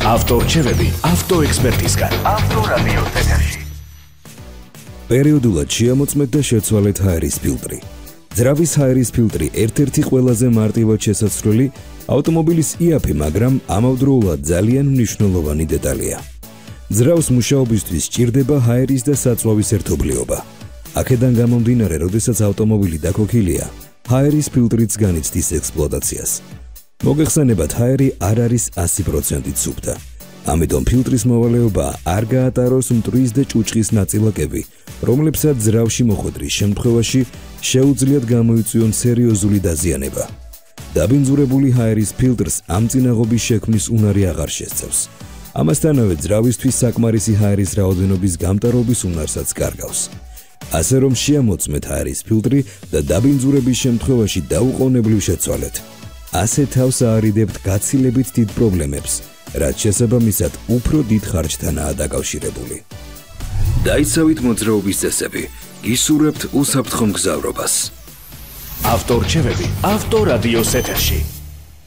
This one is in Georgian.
ავტორჩევები ავტოექსპერტისგან. ავტორადიოს ეთერში. პერიოდულად შეამოწმეთ და შეცვალეთ ჰაერის ფილტრი. ძრავის ჰაერის ფილტრი ერთ-ერთი ყველაზე მარტივად შესაძლებელი ავტომობილის იაფი, მაგრამ ამავდროულად ძალიან მნიშვნელოვანი დეტალია. ძრავს მუშაობისთვის სჭირდება ჰაერის და საწვავის ერთობლიობა. აქედან გამომდინარე, როდესაც ავტომობილი დაქოქილია, ჰაერის ფილტრიც განიცდის ექსპლუატაციას. მოგეხსენებათ, ჰაერი არ არის 100% სუფთა. ამიტომ ფილტრის მოვალეობა არ გაატაროს მტვრის და ჭუჭხის ნაწილაკები, რომლებსაც ძრავში მოხვედრის შემთხვევაში შეუძლიათ გამოიწვიონ სერიოზული დაზიანება. დაბინძურებული ჰაერის ფილტრს ამ წინაღობის შექმნის უნარი აღარ შესწევს. ამასთანავე ძრავისთვის საკმარისი ჰაერის რაოდენობის გამტარობის უნარსაც კარგავს. ასე რომ შეამოწმეთ ჰაერის ფილტრი და დაბინძურების შემთხვევაში დაუყოვნებლივ შეცვალეთ. ასე თავს აარიდებთ გაცილებით დიდ პრობლემებს, რაც შესაბამისად უფრო დიდ ხარჯთანაა დაკავშირებული. დაიცავით მოძრაობის წესები, გისურვებთ უსაფრთხო მგზავრობას. ავტორჩევები ავტორადიოს ეთერში.